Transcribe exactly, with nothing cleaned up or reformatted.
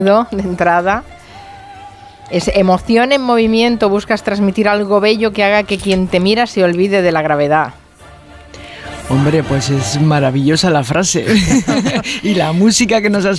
de entrada. Es emoción en movimiento, buscas transmitir algo bello que haga que quien te mira se olvide de la gravedad. Hombre, pues es maravillosa la frase. Y la música que nos has